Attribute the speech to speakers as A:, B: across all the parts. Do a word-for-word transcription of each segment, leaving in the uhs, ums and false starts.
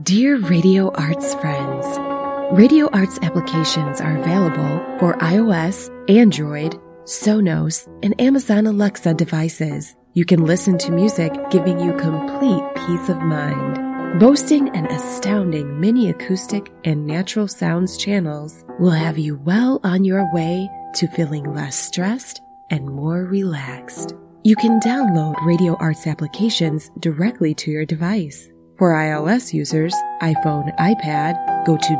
A: Dear Radio Arts friends, Radio Arts applications are available for iOS, Android, Sonos, and Amazon Alexa devices. You can listen to music giving you complete peace of mind. Boasting an astounding mini acoustic and natural sounds channels will have you well on your way to feeling less stressed and more relaxed. You can download Radio Arts applications directly to your device. For iOS users, iPhone, iPad, go to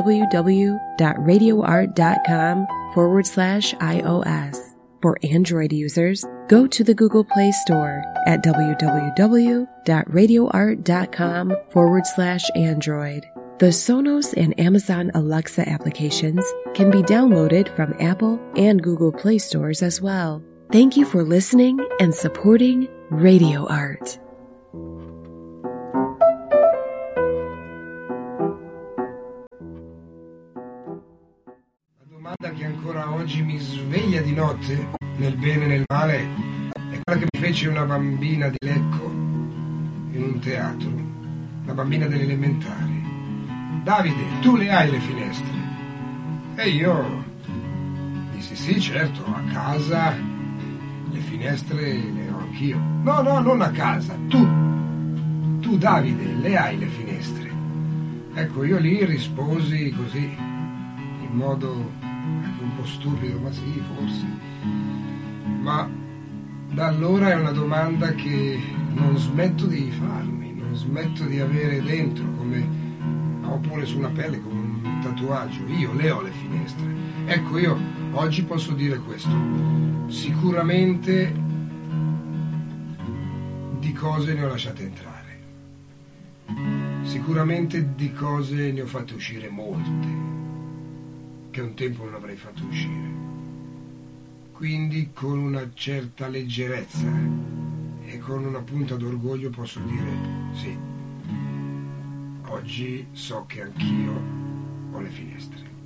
A: www.radioart.com forward slash iOS. For Android users, go to the Google Play Store at www.radioart.com forward slash Android. The Sonos and Amazon Alexa applications can be downloaded from Apple and Google Play stores as well. Thank you for listening and supporting Radio Art.
B: La domanda che ancora oggi mi sveglia di notte, nel bene e nel male, è quella che mi fece una bambina di Lecco in un teatro, una bambina delle elementari. Davide, tu le hai le finestre? E io dissi sì, certo, a casa le finestre le ho anch'io. No, no, non a casa, tu, tu Davide, le hai le finestre? Ecco, io lì risposi così, in modo anche un po' stupido, ma sì, forse. Ma da allora è una domanda che non smetto di farmi, non smetto di avere dentro, come oppure sulla pelle, come un tatuaggio. Io le ho le finestre. Ecco, io oggi posso dire questo: sicuramente di cose ne ho lasciate entrare, sicuramente di cose ne ho fatte uscire molte che un tempo non avrei fatto uscire. Quindi con una certa leggerezza e con una punta d'orgoglio posso dire sì, oggi so che anch'io ho le finestre.